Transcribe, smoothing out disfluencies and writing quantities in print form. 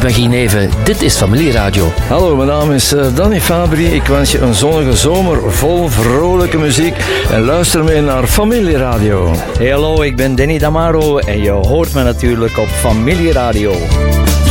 ben Guy Neven. Dit is Familieradio. Hallo, mijn naam is Danny Fabri. Ik wens je een zonnige zomer vol vrolijke muziek. En luister mee naar Familieradio. Hey, hallo, ik ben Danny Damaro en je hoort me natuurlijk op Familieradio.